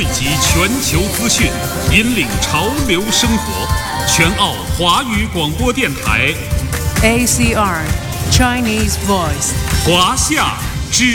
集全球资讯，引领潮流生活。全澳华语广播电台 ACR Chinese Voice 华夏